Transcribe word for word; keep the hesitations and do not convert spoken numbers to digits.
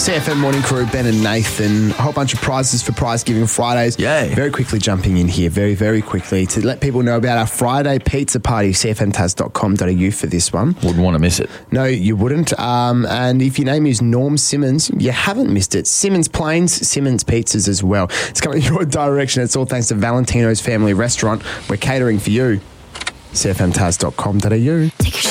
C F M Morning Crew, Ben and Nathan. A whole bunch of prizes for Prize Giving Fridays. Yay. Very quickly jumping in here, very, very quickly, to let people know about our Friday pizza party, c f m tas dot com dot a u for this one. Wouldn't want to miss it. No, you wouldn't. Um, and if your name is Norm Simmons, you haven't missed it. Simmons Plains, Simmons Pizzas as well. It's coming your direction. It's all thanks to Valentino's Family Restaurant. We're catering for you. c f m tas dot com dot a u.